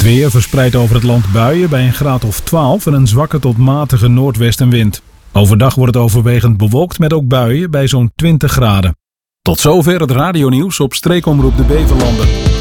weer verspreidt over het land buien bij een graad of 12 en een zwakke tot matige noordwestenwind. Overdag wordt het overwegend bewolkt met ook buien bij zo'n 20 graden. Tot zover het radionieuws op Streekomroep de Beverlanden.